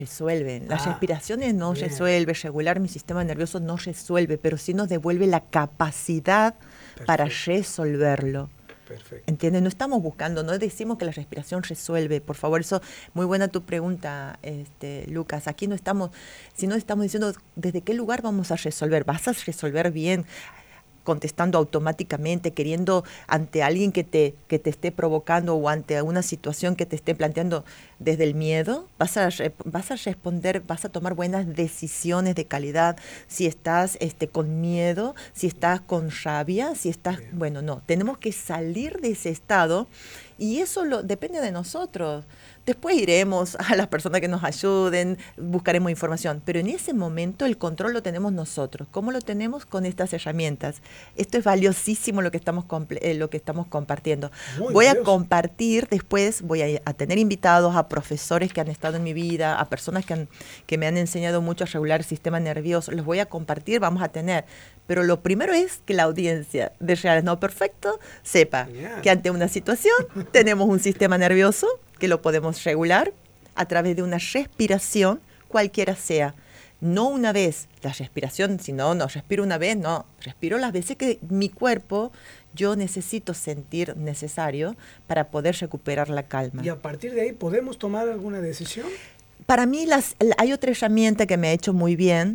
Resuelven. Las respiraciones no bien. resuelven, regular mi sistema nervioso no resuelve, pero sí nos devuelve la capacidad para Perfecto. resolverlo. Perfecto. ¿Entiendes? No estamos buscando, no decimos que la respiración resuelve. Por favor, eso, muy buena tu pregunta, Lucas. Aquí no estamos, si no estamos diciendo desde qué lugar vamos a resolver. ¿Vas a resolver bien? Contestando automáticamente, queriendo ante alguien que te esté provocando o ante una situación que te esté planteando desde el miedo, vas a responder, vas a tomar buenas decisiones de calidad si estás con miedo, si estás con rabia, si estás, Bien. bueno, no, tenemos que salir de ese estado y eso depende de nosotros. Después iremos a las personas que nos ayuden, buscaremos información, pero en ese momento el control lo tenemos nosotros. ¿Cómo lo tenemos? Con estas herramientas. Esto es valiosísimo lo que estamos compartiendo. Muy Voy a valioso. compartir después, voy a tener invitados a profesores que han estado en mi vida, a personas que me han enseñado mucho a regular el sistema nervioso. Los voy a compartir, vamos a tener. Pero lo primero es que la audiencia de Reales No Perfecto sepa Genial. que ante una situación tenemos un sistema nervioso que lo podemos regular a través de una respiración, cualquiera sea. No una vez la respiración, si no respiro una vez, no, respiro las veces que mi cuerpo yo necesito sentir necesario para poder recuperar la calma. Y a partir de ahí, ¿podemos tomar alguna decisión? Para mí hay otra herramienta que me ha hecho muy bien,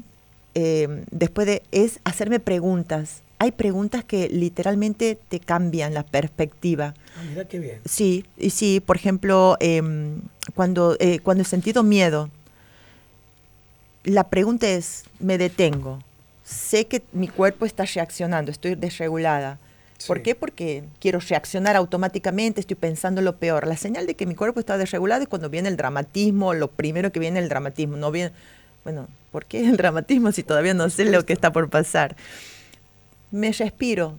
es hacerme preguntas. Hay preguntas que literalmente te cambian la perspectiva. Ah, mira qué bien. Sí, y sí, por ejemplo, cuando he sentido miedo, la pregunta es, me detengo, sé que mi cuerpo está reaccionando, estoy desregulada. Sí. ¿Por qué? Porque quiero reaccionar automáticamente, estoy pensando lo peor. La señal de que mi cuerpo está desregulado es cuando viene el dramatismo, lo primero que viene el dramatismo. No viene, bueno, ¿por qué el dramatismo si todavía no sé lo que está por pasar? Me respiro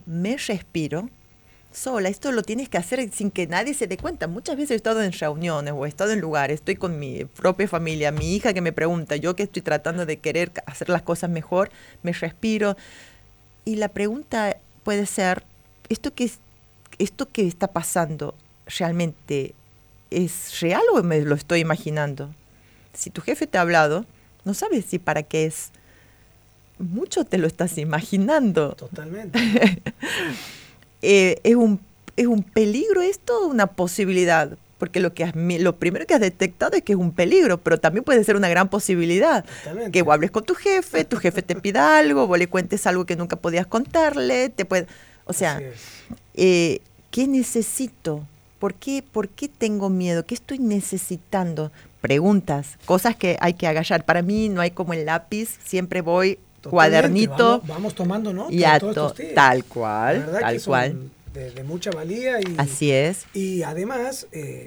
sola. Esto lo tienes que hacer sin que nadie se dé cuenta. Muchas veces he estado en reuniones o he estado en lugares, estoy con mi propia familia, mi hija que me pregunta, yo que estoy tratando de querer hacer las cosas mejor, me respiro. Y la pregunta puede ser, ¿esto que está pasando realmente es real o me lo estoy imaginando? Si tu jefe te ha hablado, no sabes si para qué es. Mucho te lo estás imaginando. Totalmente. ¿Es un peligro esto o una posibilidad? Porque lo primero que has detectado es que es un peligro, pero también puede ser una gran posibilidad. Totalmente. Que vos hables con tu jefe te pida algo, vos le cuentes algo que nunca podías contarle, o sea, Así es. ¿qué necesito? ¿Por qué tengo miedo? ¿Qué estoy necesitando? Preguntas, cosas que hay que agarrar. Para mí no hay como el lápiz, siempre voy Totalmente. cuadernito. Vamos tomando nota Y de todos estos tips. tal La cual, verdad tal que son cual. de mucha valía y Así es. Y además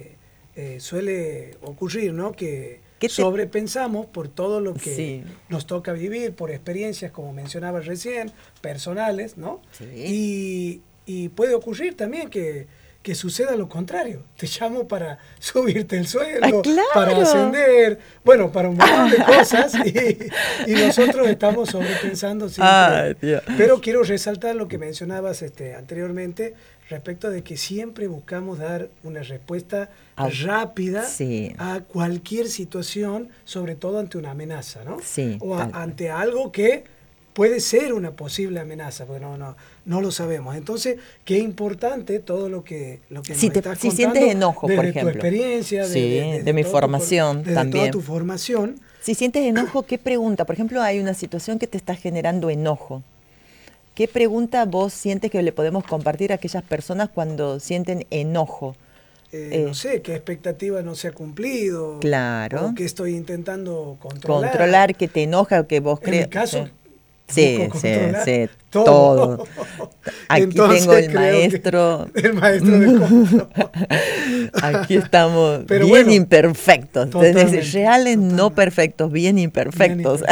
suele ocurrir, ¿no? Que ¿Qué te- sobrepensamos por todo lo que Sí. nos toca vivir, por experiencias, como mencionabas recién, personales, ¿no? Sí. Y puede ocurrir también que suceda lo contrario. Te llamo para subirte el sueldo, ¡Claro! para ascender, bueno, para un montón de cosas y nosotros estamos sobrepensando siempre. Ay, Dios. Pero quiero resaltar lo que mencionabas anteriormente respecto de que siempre buscamos dar una respuesta rápida Sí. a cualquier situación, sobre todo ante una amenaza, ¿no? Sí, O tal cual. ante algo que puede ser una posible amenaza, porque no lo sabemos. Entonces, qué importante todo lo que nos estás contando. Si sientes enojo, desde por tu ejemplo. experiencia, Sí, de mi todo formación desde también. toda tu formación. Si sientes enojo, ¿qué pregunta? Por ejemplo, hay una situación que te está generando enojo. ¿Qué pregunta vos sientes que le podemos compartir a aquellas personas cuando sienten enojo? No sé, qué expectativa no se ha cumplido. Claro. O qué estoy intentando controlar. Controlar, que te enoja, que vos crees. En mi caso, sí, busco controlar todo. Aquí Entonces, tengo el creo maestro. que el maestro de control. Aquí estamos Pero bien bueno, imperfectos. totalmente, Reales, no totalmente. perfectos, bien imperfectos.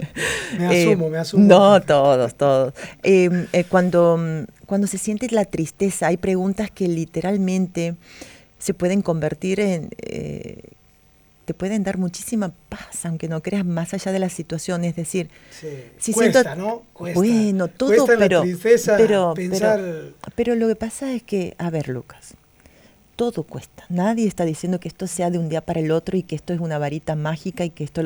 Me asumo. No, todos. Cuando se siente la tristeza, hay preguntas que literalmente se pueden convertir en... te pueden dar muchísima paz, aunque no creas, más allá de la situación. Es decir, Sí. si Cuesta, siento, ¿no? Cuesta. bueno, todo, Cuesta pero, la tristeza pero, pensar... pero lo que pasa es que, a ver, Lucas, todo cuesta. Nadie está diciendo que esto sea de un día para el otro y que esto es una varita mágica y que esto